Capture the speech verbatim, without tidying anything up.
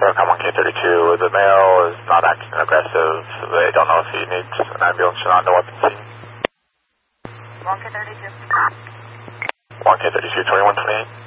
Welcome one K thirty-two. The male is not acting aggressive. They don't know if he needs an ambulance or not. No weapon seen. one K thirty-two. one K thirty-two, twenty-one twenty-eight.